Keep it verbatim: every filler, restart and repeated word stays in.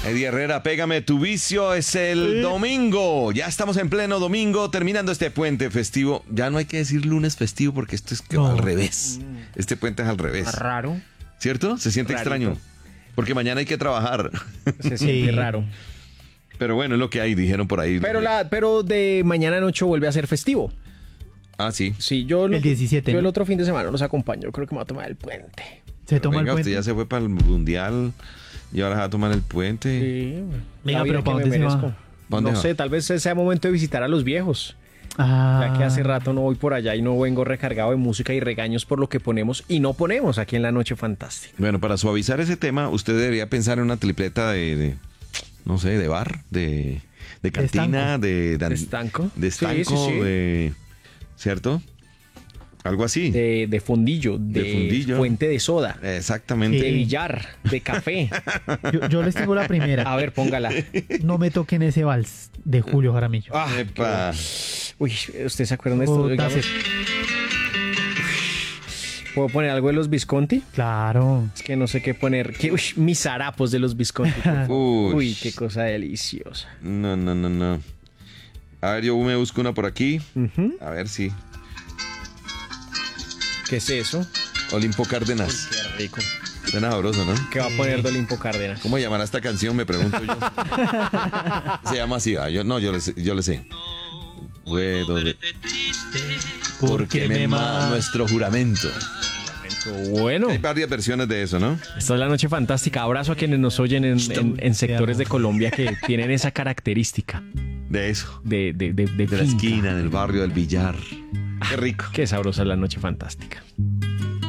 Eddie Herrera, pégame tu vicio, es el sí. domingo. Ya estamos en pleno domingo, terminando este puente festivo. Ya no hay que decir lunes festivo porque esto es que no. al revés. Este puente es al revés. Raro. ¿Cierto? Se siente Rarito. extraño. Porque mañana hay que trabajar. Se siente sí. raro. Pero bueno, es lo que hay, dijeron por ahí. Pero, la, pero de mañana a noche vuelve a ser festivo. Ah, sí. Sí, yo, el diecisiete, yo ¿no? el otro fin de semana los acompaño. Yo creo que me voy a tomar el puente. Se toma venga, el puente. Usted ya se fue para el mundial y ahora se va a tomar el puente. Sí. Venga, pero ¿para dónde se va? No va? sé, tal vez sea momento de visitar a los viejos. Ah. Ya que hace rato no voy por allá y no vengo recargado de música y regaños por lo que ponemos y no ponemos aquí en La Noche Fantástica. Bueno, para suavizar ese tema, usted debería pensar en una tripleta de, de no sé, de bar, de, de cantina, de, de, de estanco, de, estanco, sí, sí, sí. de, ¿cierto? Algo así. De, de fundillo, de, de fundillo. Fuente de soda. Exactamente. De billar, de café. Yo, yo les tengo la primera. A ver, póngala. No me toquen ese vals de Julio Jaramillo. Ah, epa. Uy, ¿ustedes se acuerdan de esto? Oh, Digamos, ¿puedo poner algo de los Visconti? Claro. Es que no sé qué poner. ¿Qué? Uy, mis harapos de los Visconti. Uy. Uy, qué cosa deliciosa. No, no, no, no. A ver, yo me busco una por aquí. Uh-huh. A ver si... ¿Qué es eso? Olimpo Cárdenas. Uy, qué rico. Suena sabroso, ¿no? ¿Qué va a poner de Olimpo Cárdenas? ¿Cómo llamará esta canción? Me pregunto yo. Se llama así. Ah, yo, no, yo le sé. Yo le sé. Puedo de... Porque me mama nuestro juramento. Bueno. Hay varias versiones de eso, ¿no? Esta es La Noche Fantástica. Abrazo a quienes nos oyen en, en, en sectores de Colombia que tienen esa característica. De eso. De, de, de, de, de la esquina, en el barrio del billar. Qué rico. Qué sabrosa La Noche Fantástica.